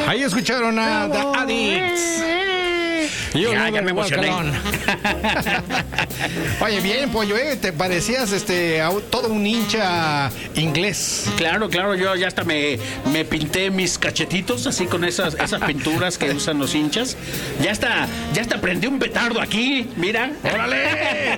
Ahí escucharon a The Addicts. Ya me emocioné. Oye, bien, pollo, te parecías todo un hincha inglés. Claro, yo ya hasta me pinté mis cachetitos así con esas pinturas que usan los hinchas. Ya hasta prendí un petardo aquí, mira. ¡Órale!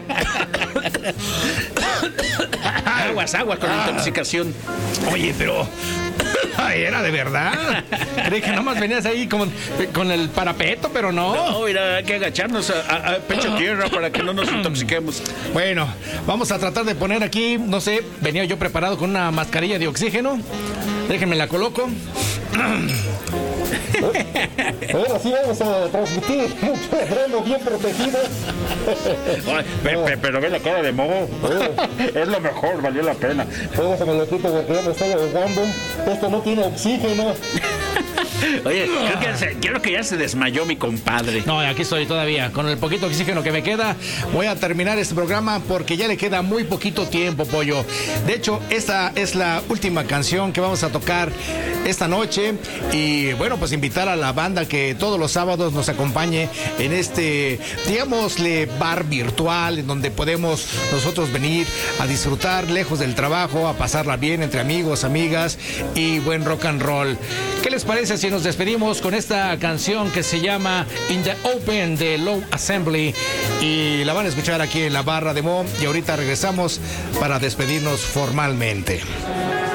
Aguas con la intoxicación. Oye, pero ay, era de verdad. Creí que nomás venías ahí con el parapeto, pero no. No, mira, hay que agacharnos a pecho tierra para que no nos intoxiquemos. Bueno, vamos a tratar de poner aquí, no sé, venía yo preparado con una mascarilla de oxígeno. Déjenme la coloco. Ahora sí vamos a transmitir un terreno bien protegido. Pero ve la cara de Mo. Es lo mejor, valió la pena. Déjame lo quito porque ya me estoy ahogando. Esto no tiene oxígeno. Oye, creo que ya se desmayó mi compadre. No, aquí estoy todavía. Con el poquito oxígeno que me queda, voy a terminar este programa porque ya le queda muy poquito tiempo, pollo. De hecho, esta es la última canción que vamos a tocar esta noche. Y bueno, pues invitar a la banda que todos los sábados nos acompañe en este, digámosle, bar virtual, en donde podemos nosotros venir a disfrutar lejos del trabajo, a pasarla bien entre amigos, amigas y buen rock and roll. ¿Qué les parece si nos despedimos con esta canción que se llama In the Open de Low Assembly? Y la van a escuchar aquí en la barra de Mo. Y ahorita regresamos para despedirnos formalmente.